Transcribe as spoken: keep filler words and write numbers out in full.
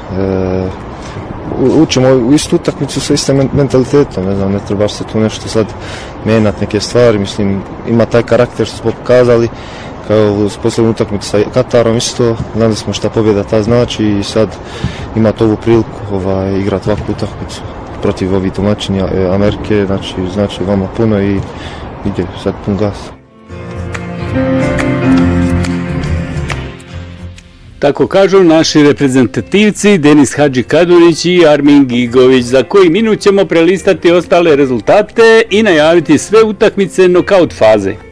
E, učimo u istu utakmicu sa istim mentalitetom, ne znam, ne treba se tu nešto sad mijenjati neke stvari, mislim, ima taj karakter što smo pokazali, kao s posljednju utakmicu sa Katarom isto, znali smo šta pobjeda ta znači i sad imati ovu priliku ovaj, igrati ovakvu utakmicu protiv ovih domaćinja Amerike, znači, znači vama puno i ide sad pun gas. Tako kažu naši reprezentativci Denis Hadžikadurić i Armin Gigović. Za koji minut ćemo prelistati ostale rezultate i najaviti sve utakmice nokaut faze.